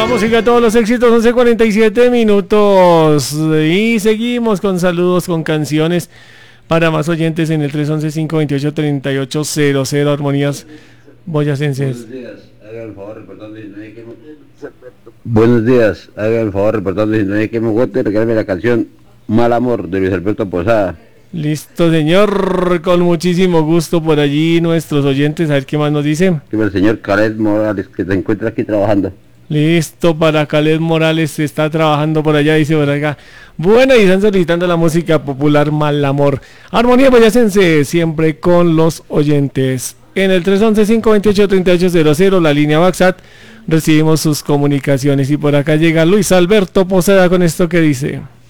la música, todos los éxitos, 11:47 minutos. Y seguimos con saludos, con canciones para más oyentes en el 311-528-3800. Armonías boyacenses. Buenos días, haga el favor reportando 19 que me gusta y regálame la canción Mal Amor de Luis Alberto Posada. Listo, señor, con muchísimo gusto por allí nuestros oyentes, a ver qué más nos dicen. El señor Caled Morales, que se encuentra aquí trabajando. Listo, para Caled Morales, está trabajando por allá, dice por acá. Bueno, y están solicitando la música popular Mal Amor. Armonía boyacense, siempre con los oyentes. En el 311-528-3800, la línea WhatsApp, recibimos sus comunicaciones. Y por acá llega Luis Alberto Posada con esto que dice.